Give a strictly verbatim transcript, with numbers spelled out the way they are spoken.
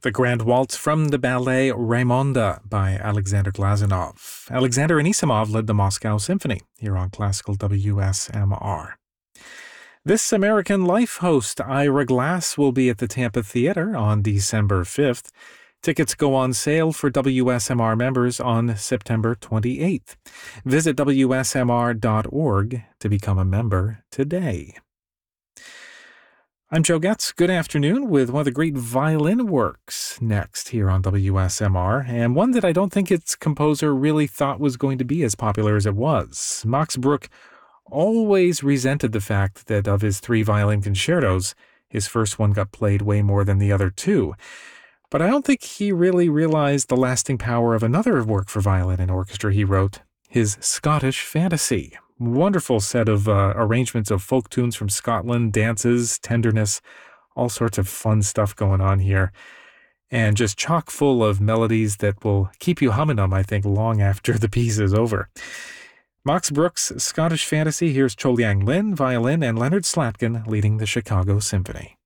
The Grand Waltz from the ballet Raymonda by Alexander Glazunov. Alexander Anisimov led the Moscow Symphony here on Classical W S M R. This American Life host, Ira Glass, will be at the Tampa Theater on December fifth. Tickets go on sale for W S M R members on September twenty-eighth. Visit W S M R dot org to become a member today. I'm Joe Getz. Good afternoon with one of the great violin works next here on W S M R, and one that I don't think its composer really thought was going to be as popular as it was. Max Bruch always resented the fact that of his three violin concertos, his first one got played way more than the other two. But I don't think he really realized the lasting power of another work for violin and orchestra he wrote, his Scottish Fantasy. Wonderful set of uh, arrangements of folk tunes from Scotland, dances, tenderness, all sorts of fun stuff going on here. And just chock full of melodies that will keep you humming them, I think, long after the piece is over. Max Bruch's Scottish Fantasy. Here's Cho Liang Lin, violin, and Leonard Slatkin leading the Chicago Symphony.